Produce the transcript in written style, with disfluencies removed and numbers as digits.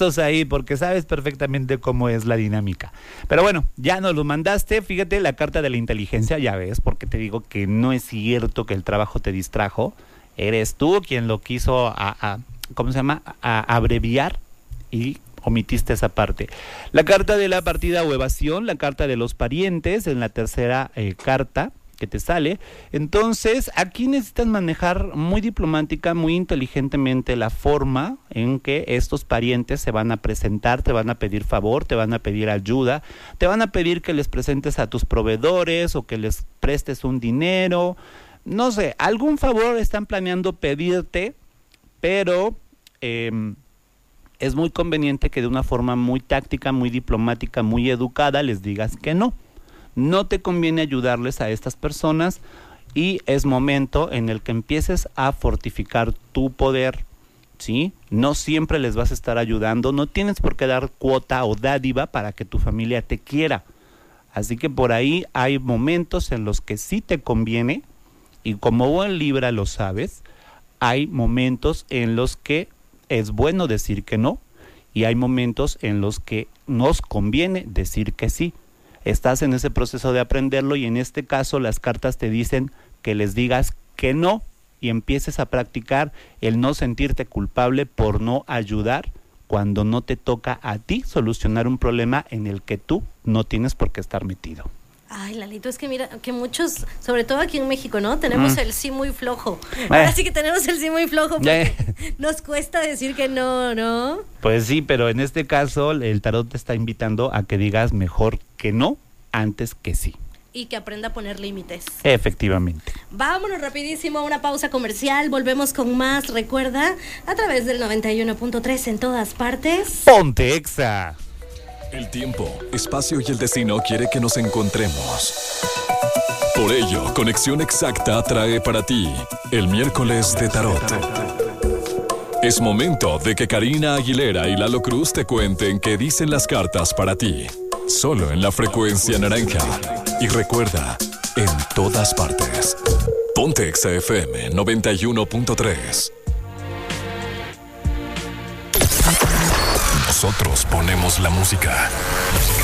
puestos ahí porque sabes perfectamente cómo es la dinámica. Pero bueno, ya nos lo mandaste. Fíjate, la carta de la inteligencia, ya ves, porque te digo que no es cierto que el trabajo te distrajo. Eres tú quien lo quiso ¿cómo se llama? A abreviar y omitiste esa parte. La carta de la partida o evasión, la carta de los parientes en la tercera carta que te sale. Entonces, aquí necesitas manejar muy diplomática, muy inteligentemente la forma en que estos parientes se van a presentar, te van a pedir favor, te van a pedir ayuda, te van a pedir que les presentes a tus proveedores o que les prestes un dinero, no sé, algún favor están planeando pedirte, pero es muy conveniente que de una forma muy táctica, muy diplomática, muy educada les digas que no. No te conviene ayudarles a estas personas y es momento en el que empieces a fortificar tu poder, ¿sí? No siempre les vas a estar ayudando, no tienes por qué dar cuota o dádiva para que tu familia te quiera. Así que por ahí hay momentos en los que sí te conviene, y como buen Libra lo sabes, hay momentos en los que es bueno decir que no y hay momentos en los que nos conviene decir que sí. Estás en ese proceso de aprenderlo y en este caso las cartas te dicen que les digas que no y empieces a practicar el no sentirte culpable por no ayudar cuando no te toca a ti solucionar un problema en el que tú no tienes por qué estar metido. Ay, Lalito, es que mira, que muchos, sobre todo aquí en México, ¿no? Tenemos el sí muy flojo. Ahora sí que tenemos el sí muy flojo porque nos cuesta decir que no, ¿no? Pues sí, pero en este caso el tarot te está invitando a que digas mejor que no antes que sí. Y que aprenda a poner límites. Efectivamente. Vámonos rapidísimo a una pausa comercial, volvemos con más, recuerda, a través del 91.3 en todas partes. ¡Ponte Exa! El tiempo, espacio y el destino quiere que nos encontremos. Por ello, Conexión Exacta trae para ti el miércoles de Tarot. Es momento de que Karina Aguilera y Lalo Cruz te cuenten qué dicen las cartas para ti. Solo en la frecuencia naranja. Y recuerda, en todas partes. Ponte Exa FM 91.3. Nosotros ponemos la música.